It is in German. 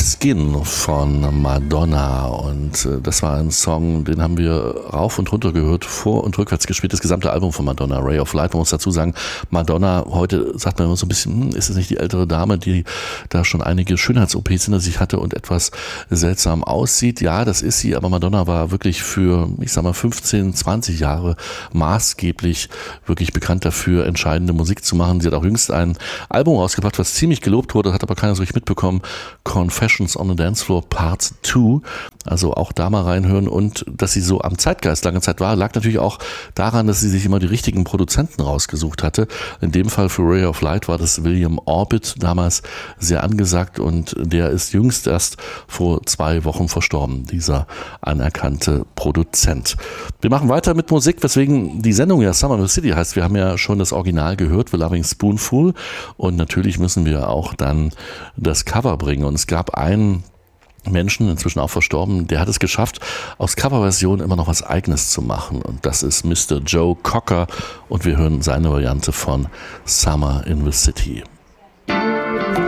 Skin von Madonna und das war ein Song, den haben wir rauf und runter gehört, vor- und rückwärts gespielt, das gesamte Album von Madonna, Ray of Light. Man muss dazu sagen, Madonna, heute sagt man immer so ein bisschen, ist es nicht die ältere Dame, die da schon einige Schönheits-OPs hinter sich hatte und etwas seltsam aussieht? Ja, das ist sie, aber Madonna war wirklich für, ich sag mal, 15, 20 Jahre maßgeblich wirklich bekannt dafür, entscheidende Musik zu machen. Sie hat auch jüngst ein Album rausgebracht, was ziemlich gelobt wurde, hat aber keiner so richtig mitbekommen. Confessions on the Dance Floor Part 2. Also auch da mal reinhören. Und dass sie so am Zeitgeist lange Zeit war, lag natürlich auch daran, dass sie sich immer die richtigen Produzenten rausgesucht hatte. In dem Fall für Ray of Light war das William Orbit, damals sehr angesagt, und der ist jüngst erst vor 2 Wochen verstorben, dieser anerkannte Produzent. Wir machen weiter mit Musik, weswegen die Sendung ja Summer in the City heißt. Wir haben ja schon das Original gehört, The Loving Spoonful, und natürlich müssen wir auch dann das Cover bringen. Und es gab einen Menschen, inzwischen auch verstorben, der hat es geschafft, aus Coverversion immer noch was Eigenes zu machen. Und das ist Mr. Joe Cocker. Und wir hören seine Variante von Summer in the City.